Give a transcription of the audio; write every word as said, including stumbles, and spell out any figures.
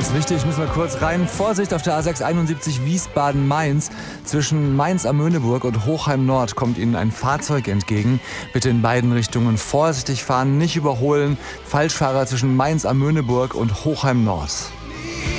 Ganz wichtig, müssen wir kurz rein. Vorsicht auf der A sechs einundsiebzig Wiesbaden-Mainz. Zwischen Mainz am Möhneburg und Hochheim Nord kommt Ihnen ein Fahrzeug entgegen. Bitte in beiden Richtungen vorsichtig fahren, nicht überholen. Falschfahrer zwischen Mainz am Möhneburg und Hochheim Nord.